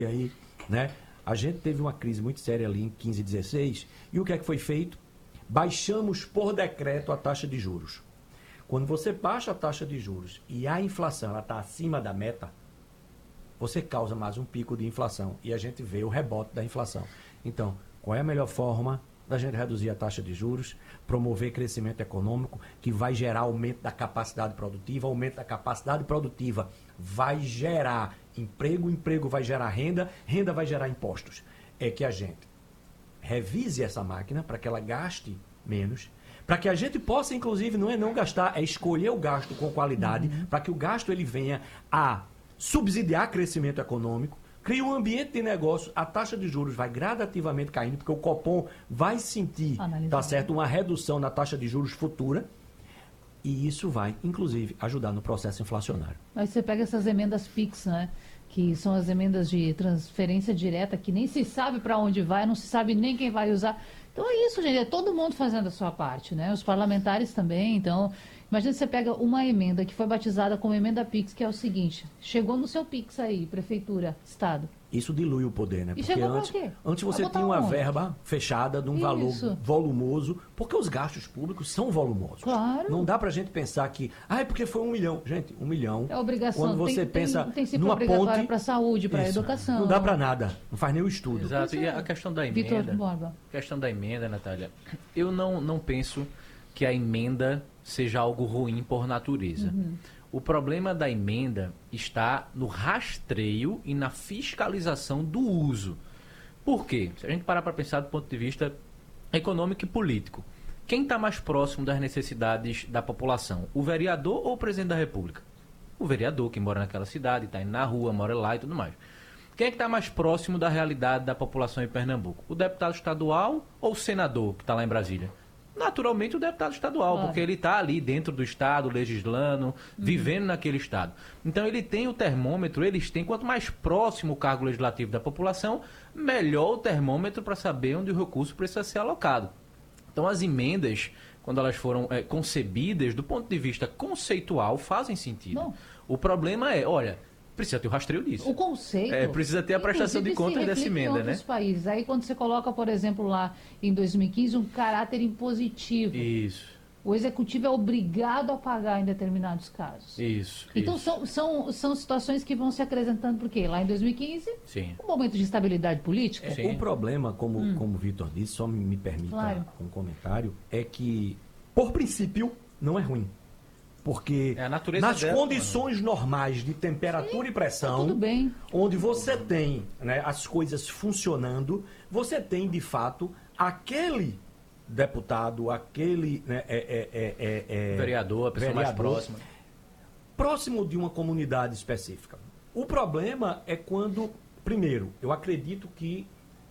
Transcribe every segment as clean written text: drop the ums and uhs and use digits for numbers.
E aí, né? A gente teve uma crise muito séria ali em 15 e 16, e o que é que foi feito? Baixamos por decreto a taxa de juros. Quando você baixa a taxa de juros e a inflação está acima da meta, você causa mais um pico de inflação e a gente vê o rebote da inflação. Então, qual é a melhor forma da gente reduzir a taxa de juros, promover crescimento econômico, que vai gerar aumento da capacidade produtiva, aumento da capacidade produtiva vai gerar emprego, emprego vai gerar renda, renda vai gerar impostos. É que a gente revise essa máquina para que ela gaste menos, para que a gente possa, inclusive, não gastar, é escolher o gasto com qualidade, para que o gasto ele venha a subsidiar crescimento econômico, cria um ambiente de negócio, a taxa de juros vai gradativamente caindo, porque o Copom vai sentir, tá certo, uma redução na taxa de juros futura, e isso vai, inclusive, ajudar no processo inflacionário. Aí você pega essas emendas PIX, né? Que são as emendas de transferência direta, que nem se sabe para onde vai, não se sabe nem quem vai usar. Então é isso, gente, é todo mundo fazendo a sua parte, né? Os parlamentares também. Então, imagina você pega uma emenda que foi batizada como emenda PIX, que é o seguinte: chegou no seu PIX aí, prefeitura, estado. Isso dilui o poder, né? E Porque antes você tinha uma verba fechada de um valor volumoso, porque os gastos públicos são volumosos. Claro. Não dá pra gente pensar que, é porque foi 1 milhão. Gente, 1 milhão. É obrigação. Quando você pensa tem numa ponte para saúde, para educação. Não dá pra nada. Não faz nem o estudo. Exato. E a questão da emenda. Vitor Borba. Questão da emenda, Natália. Eu não penso que a emenda seja algo ruim por natureza. Uhum. O problema da emenda está no rastreio e na fiscalização do uso. Por quê? Se a gente parar para pensar do ponto de vista econômico e político, quem está mais próximo das necessidades da população? O vereador ou o presidente da República? O vereador, que mora naquela cidade, está indo na rua, mora lá e tudo mais. Quem é que está mais próximo da realidade da população em Pernambuco? O deputado estadual ou o senador que está lá em Brasília? Naturalmente o deputado estadual, porque ele está ali dentro do estado, legislando, vivendo naquele estado. Então ele tem o termômetro, eles têm, quanto mais próximo o cargo legislativo da população, melhor o termômetro para saber onde o recurso precisa ser alocado. Então as emendas, quando elas foram concebidas, do ponto de vista conceitual, fazem sentido. Não. O problema é, olha, precisa ter o rastreio disso. O conceito. Precisa ter a prestação de contas dessa emenda, em outros países. Aí quando você coloca, por exemplo, lá em 2015, um caráter impositivo. Isso. O executivo é obrigado a pagar em determinados casos. Isso. Então são situações que vão se acrescentando, porque lá em 2015, Sim. um momento de estabilidade política. O problema, como o Vitor disse, só me permita um comentário, é que, por princípio, não é ruim. Porque nas condições normais de temperatura e pressão, tudo bem. Onde você tem, né, as coisas funcionando, você tem, de fato, aquele deputado, aquele vereador, a pessoa mais próxima. Próximo de uma comunidade específica. O problema é quando, primeiro, eu acredito que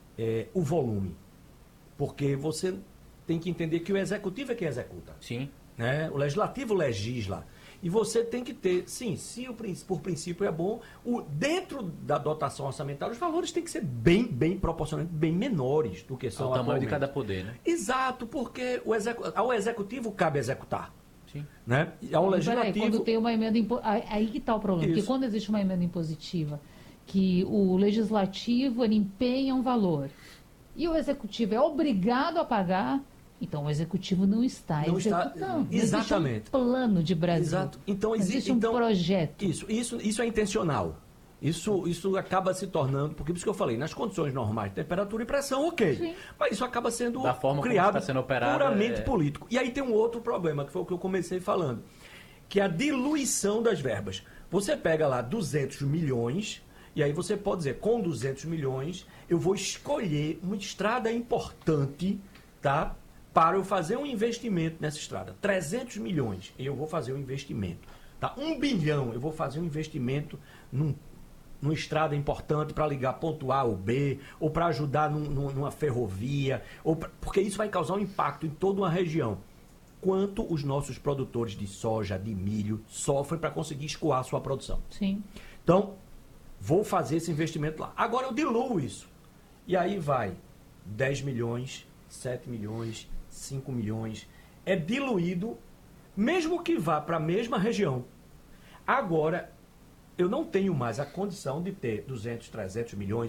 o volume. Porque você tem que entender que o executivo é quem executa. Sim. Né? O legislativo legisla. E você tem que ter, sim, se por princípio é bom, dentro da dotação orçamentária, os valores têm que ser bem proporcionalmente, bem menores do que são o tamanho de cada poder, né? Exato, porque ao executivo cabe executar. Sim. Né? E ao legislativo... Quando tem uma emenda aí que está o problema, porque quando existe uma emenda impositiva, que o legislativo ele empenha um valor e o executivo é obrigado a pagar, então o executivo não está executando. Exatamente. Existe um plano de Brasil. Exato. Então existe um projeto. Isso é intencional. Isso acaba se tornando, porque por isso que eu falei, nas condições normais de temperatura e pressão, ok. Sim. Mas isso acaba sendo da forma criado como está sendo operado, puramente político. E aí tem um outro problema, que foi o que eu comecei falando, que é a diluição das verbas. Você pega lá 200 milhões, e aí você pode dizer, com 200 milhões, eu vou escolher uma estrada importante, tá? Para eu fazer um investimento nessa estrada. 300 milhões, eu vou fazer um investimento. Tá? 1 bilhão, eu vou fazer um investimento numa estrada importante para ligar ponto A ou B, ou para ajudar numa ferrovia, porque isso vai causar um impacto em toda uma região. Quanto os nossos produtores de soja, de milho, sofrem para conseguir escoar a sua produção. Sim. Então, vou fazer esse investimento lá. Agora eu diluo isso. E aí vai 10 milhões, 7 milhões, 5 milhões. É diluído, mesmo que vá para a mesma região. Agora, eu não tenho mais a condição de ter 200, 300 milhões,